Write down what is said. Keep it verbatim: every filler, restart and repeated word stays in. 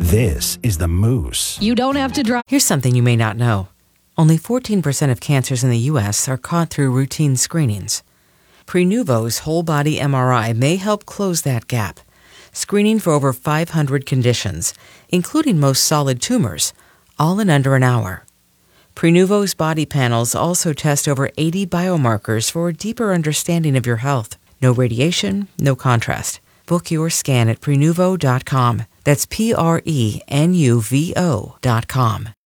This is the Moose. You don't have to drive. Here's something you may not know. Only fourteen percent of cancers in the U S are caught through routine screenings. Prenuvo's whole-body M R I may help close that gap, screening for over five hundred conditions, including most solid tumors, all in under an hour. Prenuvo's body panels also test over eighty biomarkers for a deeper understanding of your health. No radiation, no contrast. Book your scan at Prenuvo dot com. That's P R E N U V O dot com.